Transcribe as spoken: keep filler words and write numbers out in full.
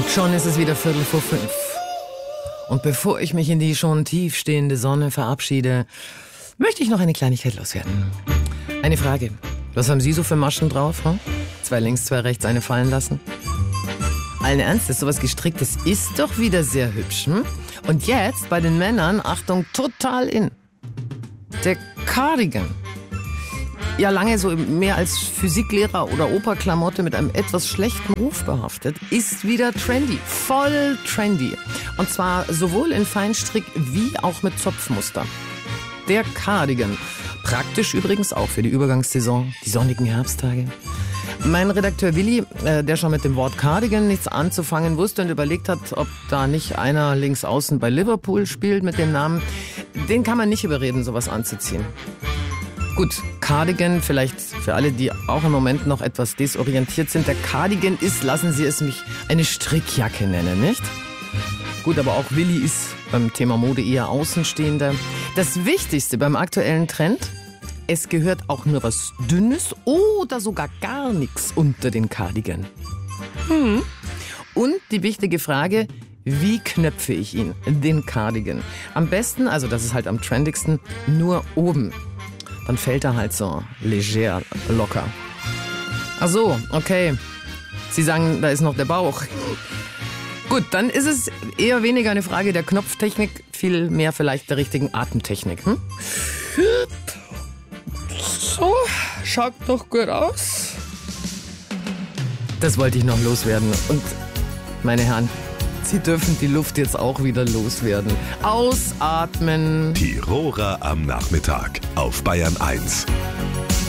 Und schon ist es wieder Viertel vor fünf. Und bevor ich mich in die schon tiefstehende Sonne verabschiede, möchte ich noch eine Kleinigkeit loswerden. Eine Frage. Was haben Sie so für Maschen drauf? Hm? Zwei links, zwei rechts, eine fallen lassen? Allen Ernstes, sowas Gestricktes ist doch wieder sehr hübsch. Hm? Und jetzt bei den Männern, Achtung, total in. Der Cardigan. Ja, lange so mehr als Physiklehrer oder Operklamotte mit einem etwas schlechten Ruf behaftet, ist wieder trendy. Voll trendy. Und zwar sowohl in Feinstrick wie auch mit Zopfmuster. Der Cardigan. Praktisch übrigens auch für die Übergangssaison, die sonnigen Herbsttage. Mein Redakteur Willi, äh, der schon mit dem Wort Cardigan nichts anzufangen wusste und überlegt hat, ob da nicht einer links außen bei Liverpool spielt mit dem Namen, den kann man nicht überreden, sowas anzuziehen. Gut, Cardigan, vielleicht für alle, die auch im Moment noch etwas desorientiert sind. Der Cardigan ist, lassen Sie es mich, eine Strickjacke nennen, nicht? Gut, aber auch Willi ist beim Thema Mode eher Außenstehender. Das Wichtigste beim aktuellen Trend, es gehört auch nur was Dünnes oder sogar gar nichts unter den Cardigan. Hm. Und die wichtige Frage, wie knöpfe ich ihn, den Cardigan? Am besten, also das ist halt am trendigsten, nur oben. Dann fällt er halt so leger, locker. Ach so, okay. Sie sagen, da ist noch der Bauch. Gut, dann ist es eher weniger eine Frage der Knopftechnik, viel mehr vielleicht der richtigen Atemtechnik. Hm? So, schaut doch gut aus. Das wollte ich noch loswerden. Und meine Herren, Sie dürfen die Luft jetzt auch wieder loswerden. Ausatmen. Tirora am Nachmittag auf Bayern eins.